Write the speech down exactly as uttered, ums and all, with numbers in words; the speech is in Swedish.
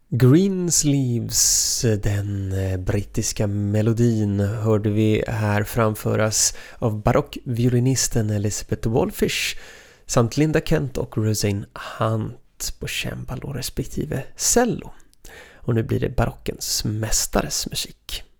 Greensleeves, den brittiska melodin, hörde vi här framföras av barockviolinisten Elizabeth Wolfish samt Linda Kent och Rosanne Hunt på cembalo respektive cello. Och nu blir det barockens mästares musik.